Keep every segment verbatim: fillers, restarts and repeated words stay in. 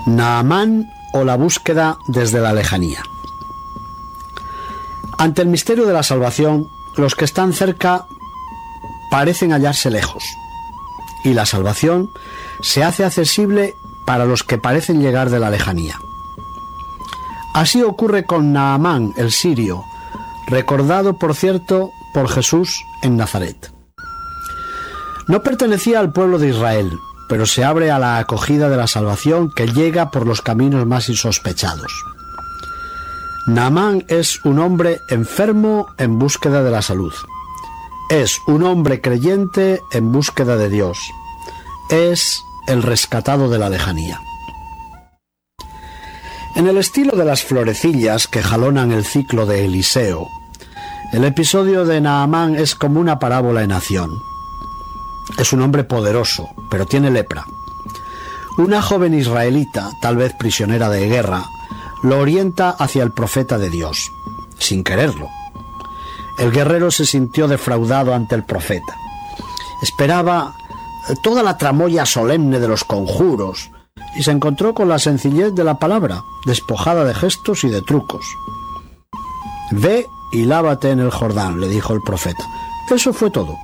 Naamán o la búsqueda desde la lejanía. Ante el misterio de la salvación, los que están cerca parecen hallarse lejos, y la salvación se hace accesible para los que parecen llegar de la lejanía. Así ocurre con Naamán el sirio, recordado por cierto por Jesús en Nazaret. No pertenecía al pueblo de Israel, pero se abre a la acogida de la salvación que llega por los caminos más insospechados. Naamán es un hombre enfermo en búsqueda de la salud. Es un hombre creyente en búsqueda de Dios. Es el rescatado de la lejanía. En el estilo de las florecillas que jalonan el ciclo de Eliseo, el episodio de Naamán es como una parábola en acción. Es un hombre poderoso, pero tiene lepra. Una joven israelita, tal vez prisionera de guerra, lo orienta hacia el profeta de Dios, sin quererlo. El guerrero se sintió defraudado ante el profeta. Esperaba toda la tramoya solemne de los conjuros y se encontró con la sencillez de la palabra, despojada de gestos y de trucos. «Ve y lávate en el Jordán», le dijo el profeta. Eso fue todo.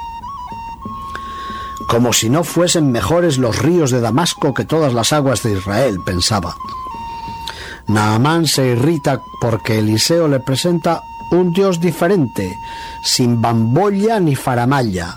Como si no fuesen mejores los ríos de Damasco que todas las aguas de Israel, pensaba. Naamán se irrita porque Eliseo le presenta un Dios diferente, sin bambolla ni faramalla.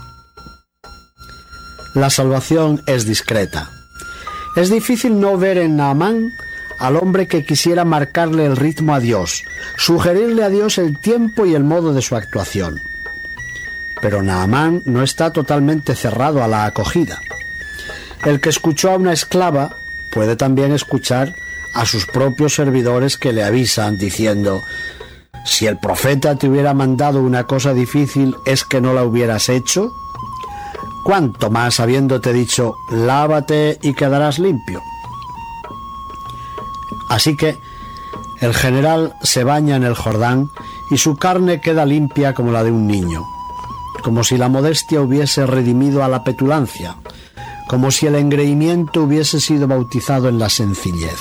La salvación es discreta. Es difícil no ver en Naamán al hombre que quisiera marcarle el ritmo a Dios, sugerirle a Dios el tiempo y el modo de su actuación. Pero Naamán no está totalmente cerrado a la acogida. El que escuchó a una esclava puede también escuchar a sus propios servidores que le avisan diciendo: si el profeta te hubiera mandado una cosa difícil, ¿es que no la hubieras hecho? ¿Cuánto más habiéndote dicho, lávate y quedarás limpio? Así que el general se baña en el Jordán y su carne queda limpia como la de un niño, como si la modestia hubiese redimido a la petulancia, como si el engreimiento hubiese sido bautizado en la sencillez.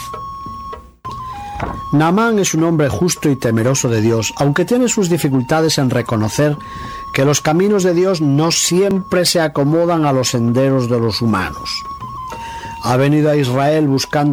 Naamán es un hombre justo y temeroso de Dios, aunque tiene sus dificultades en reconocer que los caminos de Dios no siempre se acomodan a los senderos de los humanos. Ha venido a Israel buscando